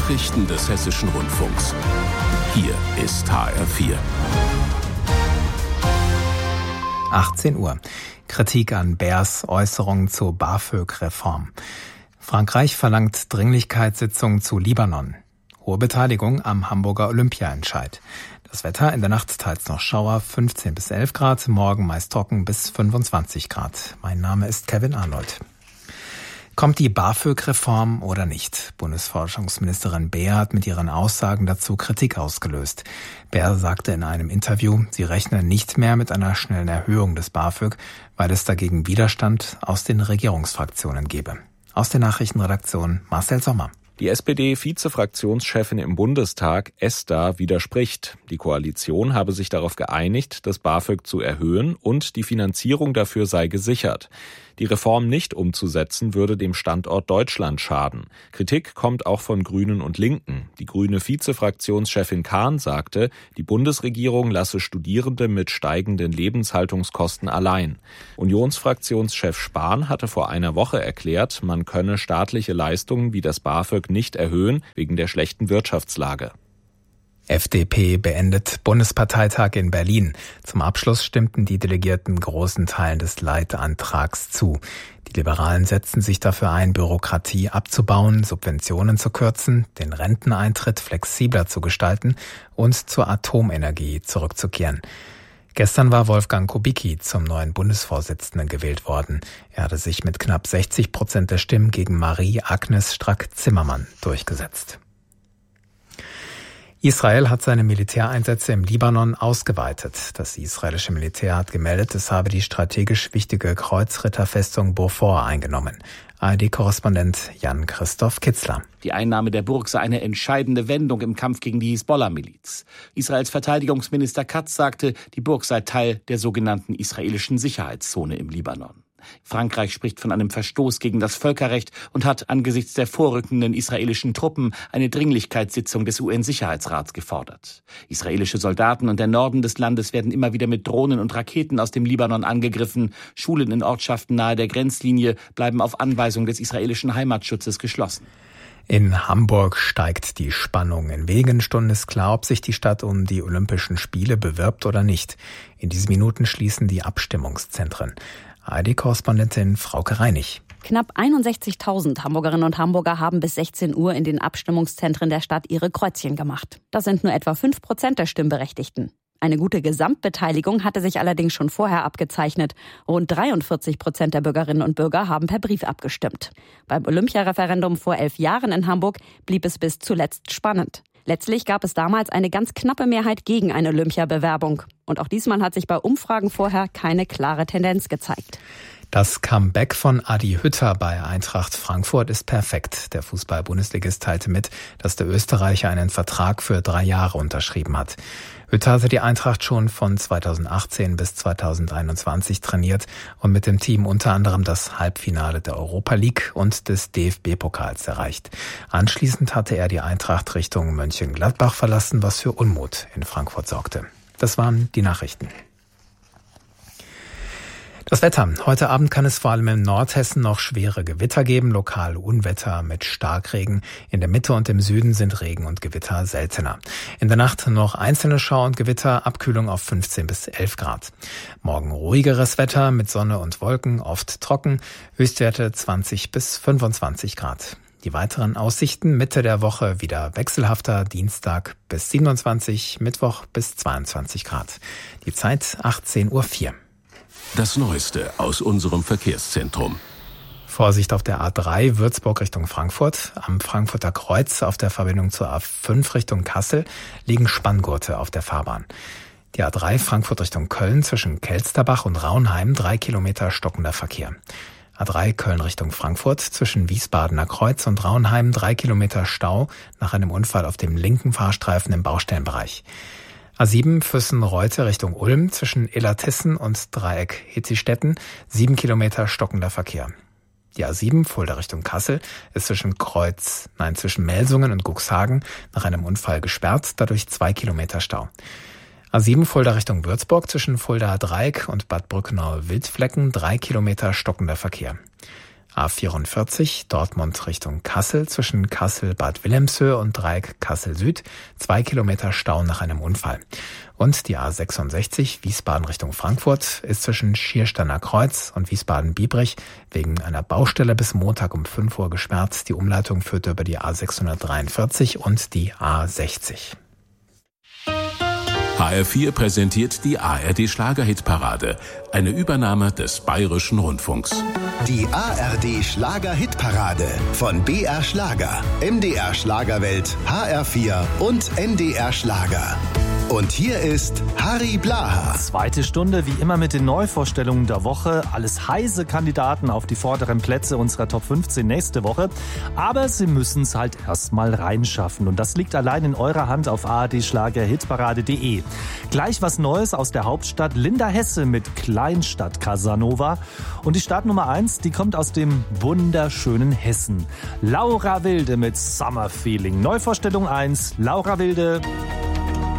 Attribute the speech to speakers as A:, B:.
A: Nachrichten des Hessischen Rundfunks. Hier ist HR4.
B: 18 Uhr. Kritik an Baers Äußerungen zur BAföG-Reform. Frankreich verlangt Dringlichkeitssitzung zu Libanon. Hohe Beteiligung am Hamburger Olympiaentscheid. Das Wetter in der Nacht teils noch Schauer, 15 bis 11 Grad, morgen meist trocken bis 25 Grad. Mein Name ist Kevin Arnold. Kommt die BAföG-Reform oder nicht? Bundesforschungsministerin Baer hat mit ihren Aussagen dazu Kritik ausgelöst. Baer sagte in einem Interview, sie rechne nicht mehr mit einer schnellen Erhöhung des BAföG, weil es dagegen Widerstand aus den Regierungsfraktionen gebe. Aus der Nachrichtenredaktion Marcel Sommer.
C: Die SPD-Vizefraktionschefin im Bundestag, Esther, widerspricht. Die Koalition habe sich darauf geeinigt, das BAföG zu erhöhen und die Finanzierung dafür sei gesichert. Die Reform nicht umzusetzen, würde dem Standort Deutschland schaden. Kritik kommt auch von Grünen und Linken. Die grüne Vizefraktionschefin Kahn sagte, die Bundesregierung lasse Studierende mit steigenden Lebenshaltungskosten allein. Unionsfraktionschef Spahn hatte vor einer Woche erklärt, man könne staatliche Leistungen wie das BAföG nicht erhöhen, wegen der schlechten Wirtschaftslage.
B: FDP beendet Bundesparteitag in Berlin. Zum Abschluss stimmten die Delegierten großen Teilen des Leitantrags zu. Die Liberalen setzten sich dafür ein, Bürokratie abzubauen, Subventionen zu kürzen, den Renteneintritt flexibler zu gestalten und zur Atomenergie zurückzukehren. Gestern war Wolfgang Kubicki zum neuen Bundesvorsitzenden gewählt worden. Er hatte sich mit knapp 60% der Stimmen gegen Marie-Agnes Strack-Zimmermann durchgesetzt. Israel hat seine Militäreinsätze im Libanon ausgeweitet. Das israelische Militär hat gemeldet, es habe die strategisch wichtige Kreuzritterfestung Beaufort eingenommen. ARD-Korrespondent Jan-Christoph Kitzler.
D: Die Einnahme der Burg sei eine entscheidende Wendung im Kampf gegen die Hisbollah-Miliz. Israels Verteidigungsminister Katz sagte, die Burg sei Teil der sogenannten israelischen Sicherheitszone im Libanon. Frankreich spricht von einem Verstoß gegen das Völkerrecht und hat angesichts der vorrückenden israelischen Truppen eine Dringlichkeitssitzung des UN-Sicherheitsrats gefordert. Israelische Soldaten und der Norden des Landes werden immer wieder mit Drohnen und Raketen aus dem Libanon angegriffen. Schulen in Ortschaften nahe der Grenzlinie bleiben auf Anweisung des israelischen Heimatschutzes geschlossen.
B: In Hamburg steigt die Spannung. In wenigen Stunden ist klar, ob sich die Stadt um die Olympischen Spiele bewirbt oder nicht. In diesen Minuten schließen die Abstimmungszentren. ARD-Korrespondentin Frauke Reinig.
E: Knapp 61.000 Hamburgerinnen und Hamburger haben bis 16 Uhr in den Abstimmungszentren der Stadt ihre Kreuzchen gemacht. Das sind nur etwa 5% der Stimmberechtigten. Eine gute Gesamtbeteiligung hatte sich allerdings schon vorher abgezeichnet. Rund 43% der Bürgerinnen und Bürger haben per Brief abgestimmt. Beim Olympiareferendum vor 11 Jahren in Hamburg blieb es bis zuletzt spannend. Letztlich gab es damals eine ganz knappe Mehrheit gegen eine Olympiabewerbung. Und auch diesmal hat sich bei Umfragen vorher keine klare Tendenz gezeigt.
B: Das Comeback von Adi Hütter bei Eintracht Frankfurt ist perfekt. Der Fußball-Bundesligist teilte mit, dass der Österreicher einen Vertrag für 3 Jahre unterschrieben hat. Hütter hatte die Eintracht schon von 2018 bis 2021 trainiert und mit dem Team unter anderem das Halbfinale der Europa League und des DFB-Pokals erreicht. Anschließend hatte er die Eintracht Richtung Mönchengladbach verlassen, was für Unmut in Frankfurt sorgte. Das waren die Nachrichten. Das Wetter. Heute Abend kann es vor allem in Nordhessen noch schwere Gewitter geben, lokal Unwetter mit Starkregen. In der Mitte und im Süden sind Regen und Gewitter seltener. In der Nacht noch einzelne Schauer und Gewitter, Abkühlung auf 15 bis 11 Grad. Morgen ruhigeres Wetter mit Sonne und Wolken, oft trocken, Höchstwerte 20 bis 25 Grad. Die weiteren Aussichten: Mitte der Woche wieder wechselhafter, Dienstag bis 27, Mittwoch bis 22 Grad. Die Zeit 18:04 Uhr.
A: Das Neueste aus unserem Verkehrszentrum.
B: Vorsicht auf der A3 Würzburg Richtung Frankfurt. Am Frankfurter Kreuz auf der Verbindung zur A5 Richtung Kassel liegen Spanngurte auf der Fahrbahn. Die A3 Frankfurt Richtung Köln zwischen Kelsterbach und Raunheim 3 Kilometer stockender Verkehr. A3 Köln Richtung Frankfurt zwischen Wiesbadener Kreuz und Raunheim 3 Kilometer Stau nach einem Unfall auf dem linken Fahrstreifen im Baustellenbereich. A7 Füssen-Reute Richtung Ulm zwischen Illertissen und Dreieck Hitzistetten 7 Kilometer stockender Verkehr. Die A7 Fulda Richtung Kassel ist zwischen Melsungen und Cuxhagen nach einem Unfall gesperrt, dadurch 2 Kilometer Stau. A7 Fulda Richtung Würzburg zwischen Fulda Dreieck und Bad Brückenau Wildflecken 3 Kilometer stockender Verkehr. A44 Dortmund Richtung Kassel zwischen Kassel-Bad Wilhelmshöhe und Dreieck Kassel Süd 2 Kilometer Stau nach einem Unfall. Und die A66 Wiesbaden Richtung Frankfurt ist zwischen Schiersteiner Kreuz und Wiesbaden-Biebrich wegen einer Baustelle bis Montag um 5 Uhr gesperrt. Die Umleitung führte über die A643 und die A60.
A: HR4 präsentiert die ARD Schlager-Hitparade, eine Übernahme des Bayerischen Rundfunks.
F: Die ARD Schlager-Hitparade von BR Schlager, MDR Schlagerwelt, HR4 und NDR Schlager. Und hier ist Harry Blaha.
G: Zweite Stunde, wie immer mit den Neuvorstellungen der Woche. Alles heiße Kandidaten auf die vorderen Plätze unserer Top 15 nächste Woche. Aber sie müssen es halt erstmal reinschaffen. Und das liegt allein in eurer Hand auf ardschlagerhitparade.de. Gleich was Neues aus der Hauptstadt. Linda Hesse mit Kleinstadt Casanova. Und die Startnummer 1, die kommt aus dem wunderschönen Hessen. Laura Wilde mit Summer Feeling. Neuvorstellung 1, Laura Wilde.